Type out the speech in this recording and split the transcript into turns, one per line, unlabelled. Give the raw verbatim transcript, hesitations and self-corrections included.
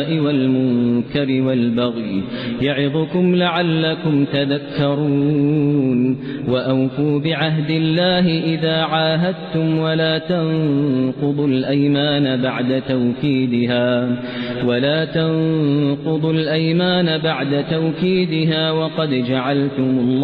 والمنكر والبغي يعظكم لعلكم تذكرون وأوفوا بعهد الله إذا عاهدتم ولا تنقضوا الأيمان بعد توكيدها ولا تنقضوا الأيمان بعد توكيدها وقد جعلتم الله